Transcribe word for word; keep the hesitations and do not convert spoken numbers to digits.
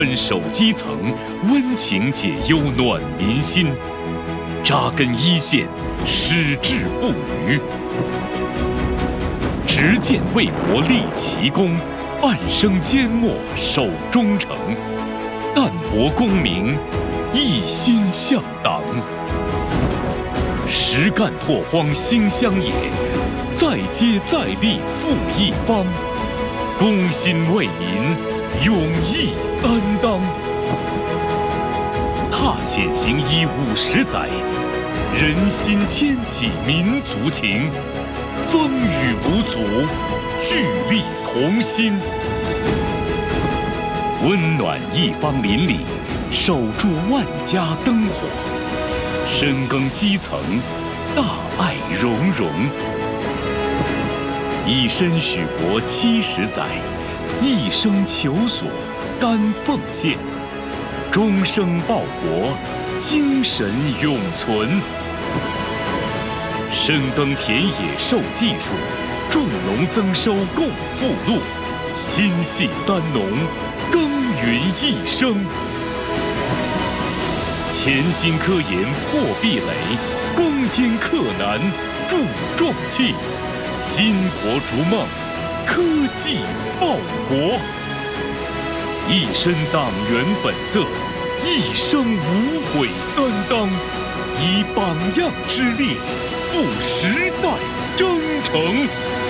奔守基层，温情解忧暖民心；扎根一线，矢志不渝。执剑为国立奇功，半生缄默守忠诚。淡泊功名，一心向党。实干拓荒兴乡野，再接再厉复一方。公心为民，勇毅担当。踏险行医五十载，人心牵起民族情。风雨无阻，聚力同心。温暖一方邻里，守住万家灯火。深耕基层，大爱融融。以身许国七十载，一生求索甘奉献。终生报国，精神永存。深耕田野授技术，种农增收共富禄。心系三农，耕耘一生。潜心科研破壁垒，攻坚克难铸壮气。巾帼逐梦，科技报国。一身党员本色，一生无悔担当。以榜样之力，赴时代征程。